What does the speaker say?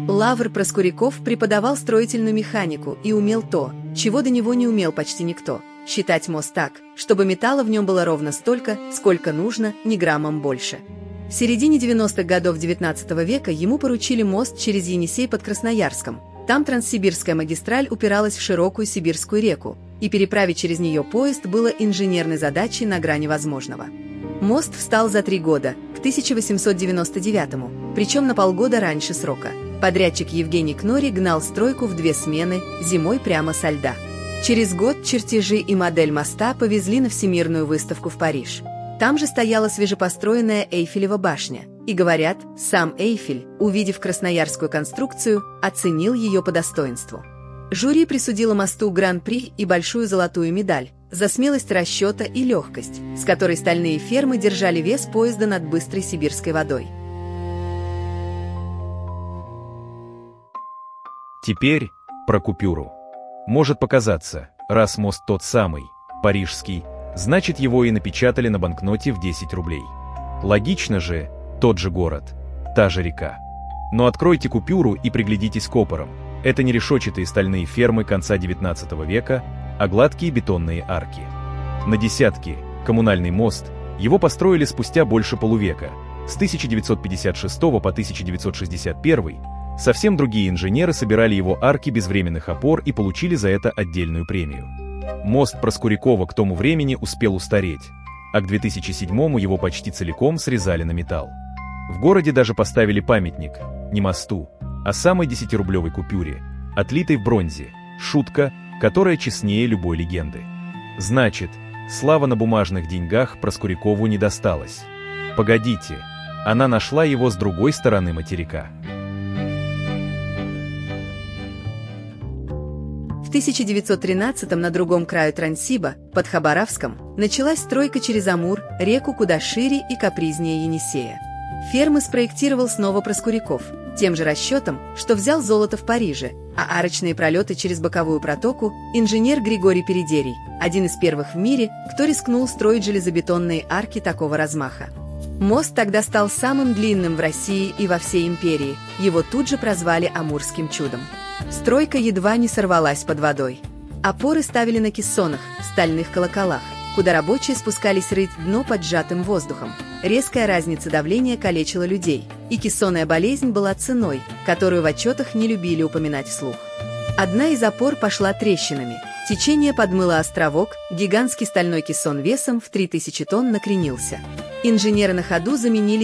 Лавр Проскуряков преподавал строительную механику и умел то, чего до него не умел почти никто – считать мост так, чтобы металла в нем было ровно столько, сколько нужно, ни граммом больше. В середине 90-х годов XIX века ему поручили мост через Енисей под Красноярском. Там Транссибирская магистраль упиралась в широкую Сибирскую реку, и переправить через нее поезд было инженерной задачей на грани возможного. Мост встал за 3 года, к 1899-му, причем на полгода раньше срока. Подрядчик Евгений Кнори гнал стройку в 2 смены, зимой прямо со льда. Через год чертежи и модель моста повезли на Всемирную выставку в Париж. Там же стояла свежепостроенная Эйфелева башня. И говорят, сам Эйфель, увидев красноярскую конструкцию, оценил ее по достоинству. Жюри присудило мосту гран-при и большую золотую медаль за смелость расчета и легкость, с которой стальные фермы держали вес поезда над быстрой сибирской водой. Теперь про купюру. Может показаться, раз мост тот самый, парижский, значит его и напечатали на банкноте в 10 рублей. Логично же, тот же город, та же река. Но откройте купюру и приглядитесь к опорам. Это не решетчатые стальные фермы конца 19 века, а гладкие бетонные арки. На десятки, коммунальный мост, его построили спустя больше полувека, с 1956 по 1961. Совсем другие инженеры собирали его арки без временных опор и получили за это отдельную премию. Мост Проскурякова к тому времени успел устареть, а к 2007-му его почти целиком срезали на металл. В городе даже поставили памятник, не мосту, а самой 10-рублевой купюре, отлитой в бронзе, шутка, которая честнее любой легенды. Значит, слава на бумажных деньгах Проскурякову не досталась. Погодите, она нашла его с другой стороны материка. В 1913-м на другом краю Транссиба, под Хабаровском, началась стройка через Амур, реку куда шире и капризнее Енисея. Фермы спроектировал снова Проскуряков, тем же расчетом, что взял золото в Париже, а арочные пролеты через боковую протоку – инженер Григорий Передерий, один из первых в мире, кто рискнул строить железобетонные арки такого размаха. Мост тогда стал самым длинным в России и во всей империи, его тут же прозвали Амурским чудом. Стройка едва не сорвалась под водой. Опоры ставили на кессонах, стальных колоколах, куда рабочие спускались рыть дно под сжатым воздухом. Резкая разница давления калечила людей, и кессонная болезнь была ценой, которую в отчетах не любили упоминать вслух. Одна из опор пошла трещинами. Течение подмыло островок, гигантский стальной кессон весом в 3000 тонн накренился. Инженеры на ходу заменили